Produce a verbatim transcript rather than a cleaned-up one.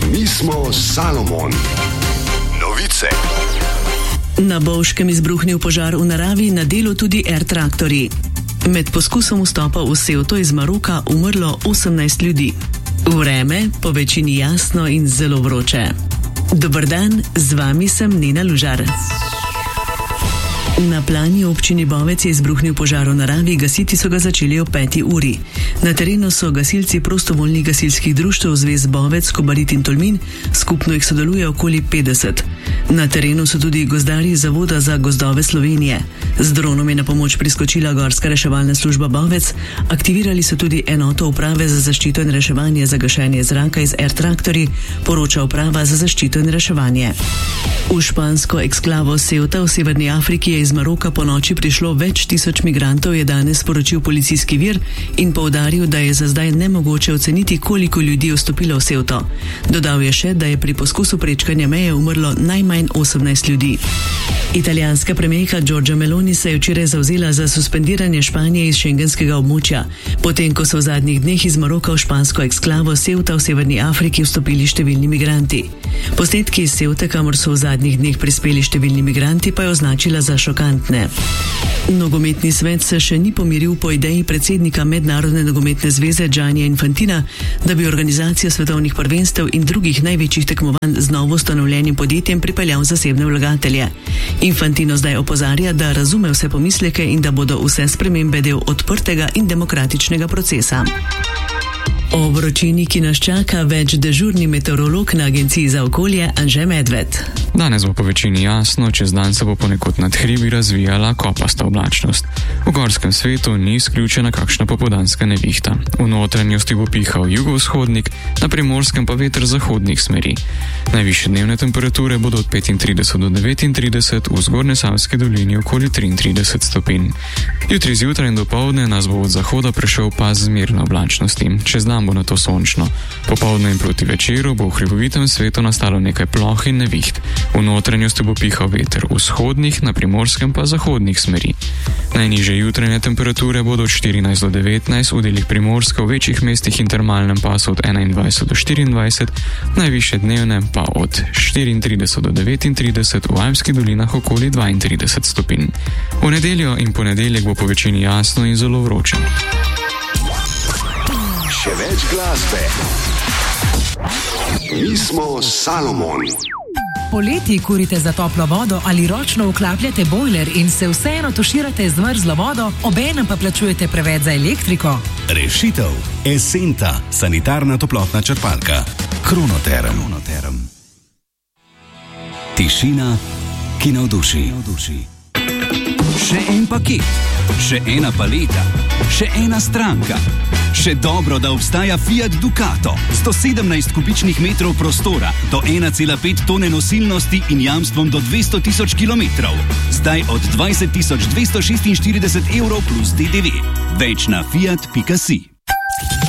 Mi smo Salomon. Novice. Na Bovškem izbruhnil požar v naravi, na delu tudi air traktorji. Med poskusom vstopa v Ceuto iz Maroka umrlo osemnajst ljudi. Vreme po večini jasno in zelo vroče. Dober dan, z vami sem Nina Lužar. Na Plani občini Bovec je izbruhnil požar v naravi, gasiti so ga začeli ob peti uri. Na terenu so gasilci prostovoljnih gasilskih društev Zvez Bovec, Kobarid in Tolmin, skupno jih sodeluje okoli petdeset. Na terenu so tudi gozdarji Zavoda za gozdove Slovenije. Z dronom je na pomoč priskočila Gorska reševalna služba Bovec, aktivirali so tudi enoto uprave za zaščito in reševanje za gašenje zraka iz air traktorji, poroča uprava za zaščito in reševanje. V špansko eksklavo Ceuta v Severni Afriki je iz Maroka po noči prišlo več tisoč migrantov, je danes sporočil policijski vir in poudaril, da je za zdaj nemogoče oceniti, koliko ljudi je vstopilo v Ceuto. Dodal je še, da je pri poskusu prečkanja meje umrlo najmanj osemnajst ljudi. Italijanska premijerka Giorgia Meloni se je včeraj zavzela za suspendiranje Španije iz šengenskega območja, potem ko so v zadnjih dneh iz Maroka v špansko eksklavo Ceuta v Severni Afriki vstopili številni migranti. Posnetki iz Ceute, kamor so v zadnjih dneh prispeli številni migranti, pa je označila za šokantne. Nogometni svet se še ni pomiril po ideji predsednika Mednarodne nogometne zveze Giannia Infantina, da bi organizacijo svetovnih prvenstev in drugih največjih tekmovanj z novo ustanovljenim podjetjem pripeljal zasebne vlagatelje. Infantino zdaj opozarja, da razume vse pomisleke in da bodo vse spremembe del odprtega in demokratičnega procesa. O vročini, ki nas čaka, več dežurni meteorolog na Agenciji za okolje Anže Medved. Danes bo po večini jasno, čez dan se bo ponekod nad hribi razvijala kopasta oblačnost. V gorskem svetu ni izključena kakšna popoldanska nevihta. V notranjosti bo pihal jugovzhodnik, na primorskem pa veter zahodnih smeri. Najvišje dnevne temperature bodo od petintrideset do devetintrideset, v Zgornjesavski dolini okoli triintrideset stopinj. Jutri zjutraj in dopoldne nas bo od zahoda prešel pas zmerne oblačnosti. Čez dan bo na to sončno. Popoldne in proti večeru bo v hribovitem svetu nastalo nekaj ploh in neviht. V notranjosti bo pihal veter vzhodnih, na primorskem pa zahodnih smeri. Najnižje jutranje temperature bodo od štirinajst do devetnajst, v delih Primorske, v večjih mestih in termalnem pasu od enaindvajset do štiriindvajset, najvišje dnevne pa od štiriintrideset do devetintrideset, v Alpskih dolinah okoli dvaintrideset stopinj. V nedeljo in ponedeljek bo po večini jasno in zelo vroče. Še več glasbe. Mi smo Salomon. Poleti kurite za toplo vodo ali ročno vklapljate bojler in se vseeno tuširate z mrzlo vodo, obenem pa plačujete preveč za elektriko? Rešitev. Esenta, sanitarna toplotna črpalka. Kronoterm. Kronoterm. Tišina, ki navduši. Še en paket, še ena paleta, še ena stranka. Še dobro, da obstaja Fiat Ducato. sto sedemnajst kubičnih metrov prostora, do ena cela pet tone nosilnosti in jamstvom do dvesto tisoč kilometrov. Zdaj od dvajset tisoč dvesto šestinštirideset evrov plus D D V. Več na fiat pika si.